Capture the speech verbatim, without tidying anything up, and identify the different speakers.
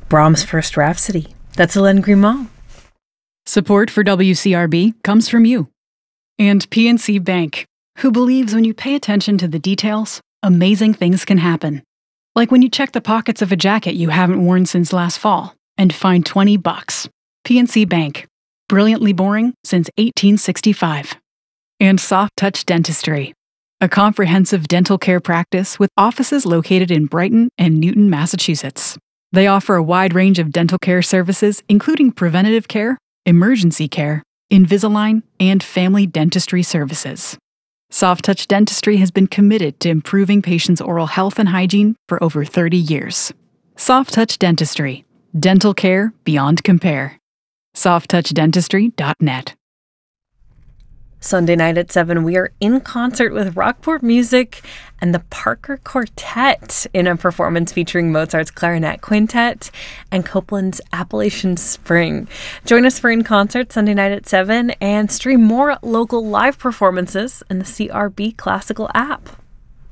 Speaker 1: Brahms' First Rhapsody. That's Hélène Grimaud.
Speaker 2: Support for W C R B comes from you. And P N C Bank, who believes when you pay attention to the details, amazing things can happen. Like when you check the pockets of a jacket you haven't worn since last fall and find twenty bucks. P N C Bank. Brilliantly boring since eighteen sixty-five. And Soft Touch Dentistry, a comprehensive dental care practice with offices located in Brighton and Newton, Massachusetts. They offer a wide range of dental care services, including preventative care, emergency care, Invisalign, and family dentistry services. Soft Touch Dentistry has been committed to improving patients' oral health and hygiene for over thirty years. Soft Touch Dentistry. Dental care beyond compare. soft touch dentistry dot net.
Speaker 1: Sunday night at seven, we are in concert with Rockport Music and the Parker Quartet in a performance featuring Mozart's Clarinet Quintet and Copland's Appalachian Spring. Join us for In Concert Sunday night at seven and stream more local live performances in the C R B Classical app.